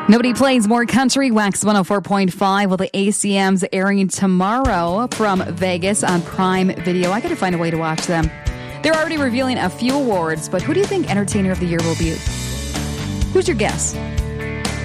Nobody plays more country. Wax 104.5. Well, the ACM's airing tomorrow from Vegas on Prime Video. I got to find a way to watch them. They're already revealing a few awards, but who do you think Entertainer of the Year will be? Who's your guess?